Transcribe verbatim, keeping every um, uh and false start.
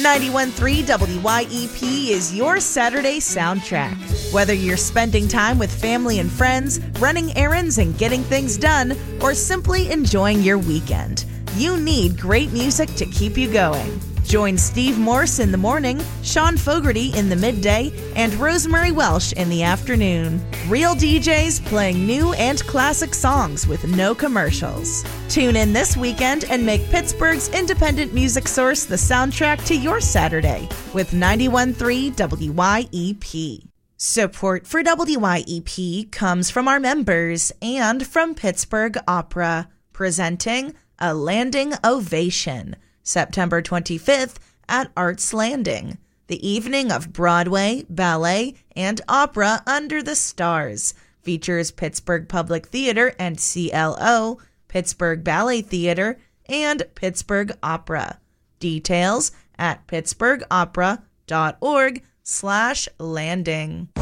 ninety-one point three W Y E P is your Saturday soundtrack. Whether you're spending time with family and friends, running errands and getting things done, or simply enjoying your weekend, you need great music to keep you going. Join Steve Morse in the morning, Sean Fogarty in the midday, and Rosemary Welsh in the afternoon. Real D Js playing new and classic songs with no commercials. Tune in this weekend and make Pittsburgh's independent music source the soundtrack to your Saturday with ninety-one point three W Y E P. Support for W Y E P comes from our members and from Pittsburgh Opera, presenting A Landing Ovation, September twenty-fifth at Arts Landing, the evening of Broadway, ballet, and opera under the stars. Features Pittsburgh Public Theater and C L O, Pittsburgh Ballet Theater, and Pittsburgh Opera. Details at pittsburgh opera dot org slash landing.